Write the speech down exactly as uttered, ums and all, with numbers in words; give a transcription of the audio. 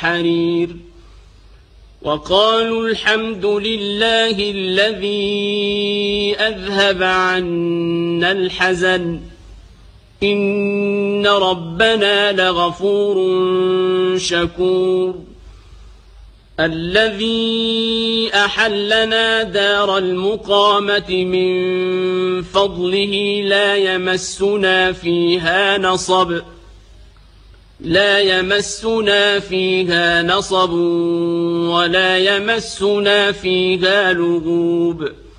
حرير وقالوا الحمد لله الذي أذهب عنا الحزن إن ربنا لغفور شكور الذي أحلنا دار المقامة من فضله لا يمسنا فيها نصب لا يمسنا فيها نصب ولا يمسنا فيها لغوب